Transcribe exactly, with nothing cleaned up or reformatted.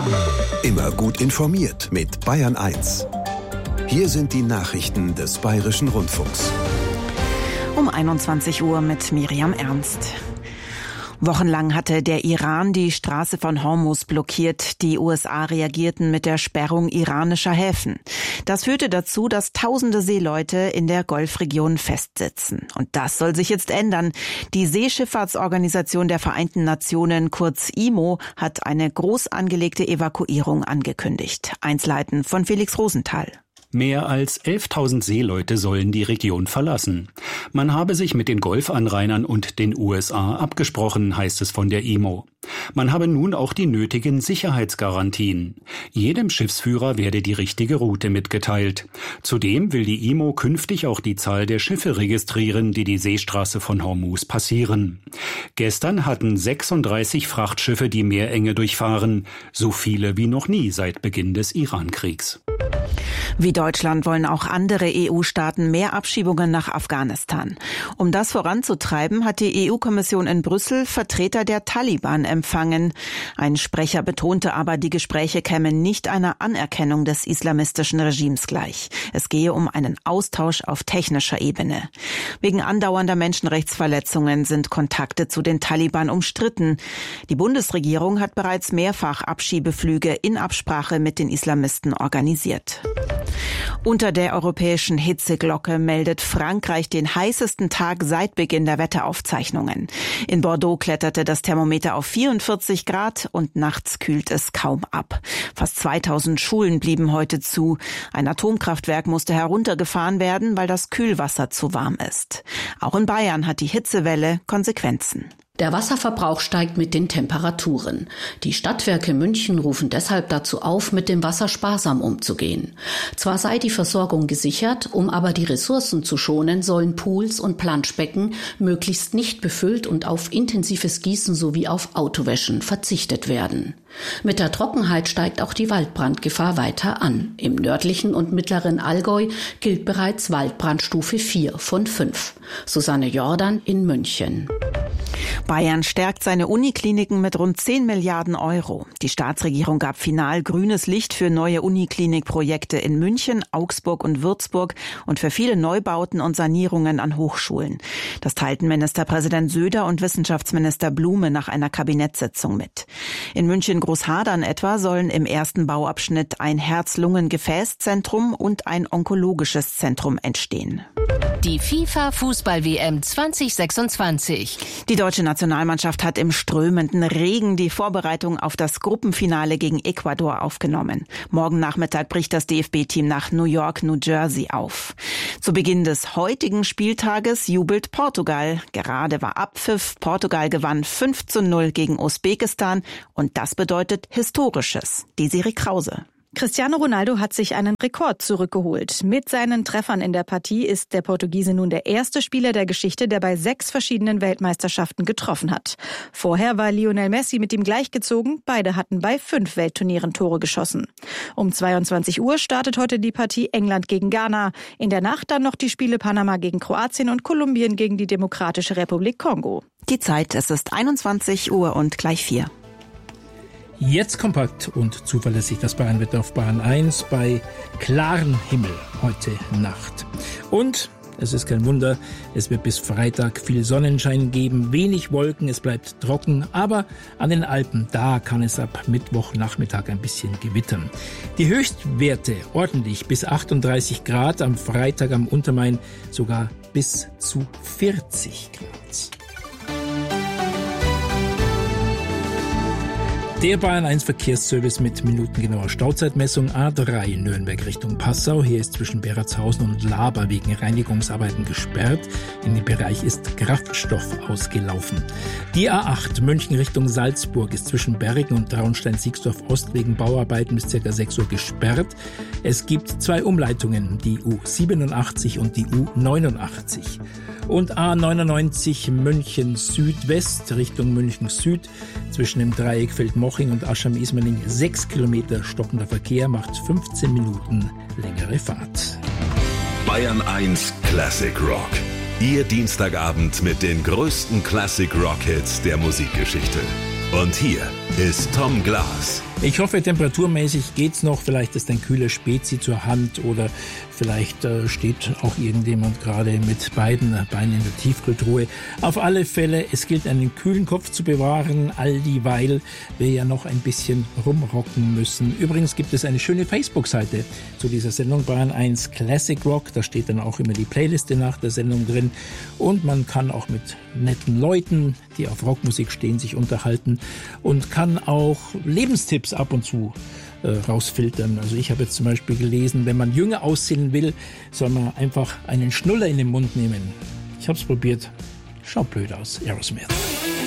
Immer gut informiert mit Bayern eins. Hier sind die Nachrichten des Bayerischen Rundfunks. Um einundzwanzig Uhr mit Miriam Ernst. Wochenlang hatte der Iran die Straße von Hormuz blockiert. Die U S A reagierten mit der Sperrung iranischer Häfen. Das führte dazu, dass tausende Seeleute in der Golfregion festsitzen. Und das soll sich jetzt ändern. Die Seeschifffahrtsorganisation der Vereinten Nationen, kurz I M O, hat eine groß angelegte Evakuierung angekündigt. Einzelheiten von Felix Rosenthal. Mehr als elftausend Seeleute sollen die Region verlassen. Man habe sich mit den Golfanrainern und den U S A abgesprochen, heißt es von der I M O. Man habe nun auch die nötigen Sicherheitsgarantien. Jedem Schiffsführer werde die richtige Route mitgeteilt. Zudem will die I M O künftig auch die Zahl der Schiffe registrieren, die die Seestraße von Hormuz passieren. Gestern hatten sechsunddreißig Frachtschiffe die Meerenge durchfahren, so viele wie noch nie seit Beginn des Irankriegs. Wie Deutschland wollen auch andere E U-Staaten mehr Abschiebungen nach Afghanistan. Um das voranzutreiben, hat die E U-Kommission in Brüssel Vertreter der Taliban empfangen. Ein Sprecher betonte aber, die Gespräche kämen nicht einer Anerkennung des islamistischen Regimes gleich. Es gehe um einen Austausch auf technischer Ebene. Wegen andauernder Menschenrechtsverletzungen sind Kontakte zu den Taliban umstritten. Die Bundesregierung hat bereits mehrfach Abschiebeflüge in Absprache mit den Islamisten organisiert. Unter der europäischen Hitzeglocke meldet Frankreich den heißesten Tag seit Beginn der Wetteraufzeichnungen. In Bordeaux kletterte das Thermometer auf vierundvierzig Grad und nachts kühlt es kaum ab. Fast zweitausend Schulen blieben heute zu. Ein Atomkraftwerk musste heruntergefahren werden, weil das Kühlwasser zu warm ist. Auch in Bayern hat die Hitzewelle Konsequenzen. Der Wasserverbrauch steigt mit den Temperaturen. Die Stadtwerke München rufen deshalb dazu auf, mit dem Wasser sparsam umzugehen. Zwar sei die Versorgung gesichert, um aber die Ressourcen zu schonen, sollen Pools und Planschbecken möglichst nicht befüllt und auf intensives Gießen sowie auf Autowäschen verzichtet werden. Mit der Trockenheit steigt auch die Waldbrandgefahr weiter an. Im nördlichen und mittleren Allgäu gilt bereits Waldbrandstufe vier von fünf. Susanne Jordan in München. Bayern stärkt seine Unikliniken mit rund zehn Milliarden Euro. Die Staatsregierung gab final grünes Licht für neue Uniklinikprojekte in München, Augsburg und Würzburg und für viele Neubauten und Sanierungen an Hochschulen. Das teilten Ministerpräsident Söder und Wissenschaftsminister Blume nach einer Kabinettssitzung mit. In München-Großhadern etwa sollen im ersten Bauabschnitt ein Herz-Lungen-Gefäßzentrum und ein onkologisches Zentrum entstehen. Die FIFA-Fußball-W M zwanzig sechsundzwanzig. Die deutsche Nationalmannschaft hat im strömenden Regen die Vorbereitung auf das Gruppenfinale gegen Ecuador aufgenommen. Morgen Nachmittag bricht das D F B-Team nach New York, New Jersey auf. Zu Beginn des heutigen Spieltages jubelt Portugal. Gerade war Abpfiff. Portugal gewann fünf zu null gegen Usbekistan und das bedeutet Historisches. Desiree Krause. Cristiano Ronaldo hat sich einen Rekord zurückgeholt. Mit seinen Treffern in der Partie ist der Portugiese nun der erste Spieler der Geschichte, der bei sechs verschiedenen Weltmeisterschaften getroffen hat. Vorher war Lionel Messi mit ihm gleichgezogen. Beide hatten bei fünf Weltturnieren Tore geschossen. Um zweiundzwanzig Uhr startet heute die Partie England gegen Ghana. In der Nacht dann noch die Spiele Panama gegen Kroatien und Kolumbien gegen die Demokratische Republik Kongo. Die Zeit, es ist einundzwanzig Uhr und gleich vier. Jetzt kompakt und zuverlässig das Bayernwetter auf Bayern eins bei klarem Himmel heute Nacht. Und es ist kein Wunder, es wird bis Freitag viel Sonnenschein geben, wenig Wolken, es bleibt trocken, aber an den Alpen, da kann es ab Mittwochnachmittag ein bisschen gewittern. Die Höchstwerte ordentlich bis achtunddreißig Grad, am Freitag am Untermain sogar bis zu vierzig Grad. Der Bayern eins Verkehrsservice mit minutengenauer Stauzeitmessung A drei Nürnberg Richtung Passau. Hier ist zwischen Beratshausen und Laber wegen Reinigungsarbeiten gesperrt. In dem Bereich ist Kraftstoff ausgelaufen. Die A acht München Richtung Salzburg ist zwischen Bergen und Traunstein-Siegsdorf Ost wegen Bauarbeiten bis ca. sechs Uhr gesperrt. Es gibt zwei Umleitungen, die U siebenundachtzig und die U neunundachtzig. Und A neunundneunzig München Südwest Richtung München Süd zwischen dem Dreieck Feldmoching und Aschheim-Ismaning sechs Kilometer stockender Verkehr, macht fünfzehn Minuten längere Fahrt. Bayern eins Classic Rock. Ihr Dienstagabend mit den größten Classic Rock Hits der Musikgeschichte. Und hier ist Tom Glas. Ich hoffe, temperaturmäßig geht's noch. Vielleicht ist ein kühler Spezi zur Hand oder vielleicht äh, steht auch irgendjemand gerade mit beiden Beinen in der Tiefkühltruhe. Auf alle Fälle, es gilt, einen kühlen Kopf zu bewahren, all dieweil wir ja noch ein bisschen rumrocken müssen. Übrigens gibt es eine schöne Facebook-Seite zu dieser Sendung, Bayern eins Classic Rock. Da steht dann auch immer die Playliste nach der Sendung drin. Und man kann auch mit netten Leuten, die auf Rockmusik stehen, sich unterhalten und kann auch Lebenstipps ab und zu äh, rausfiltern. Also ich habe jetzt zum Beispiel gelesen, wenn man jünger aussehen will, soll man einfach einen Schnuller in den Mund nehmen. Ich habe es probiert. Schaut blöd aus. Aerosmith.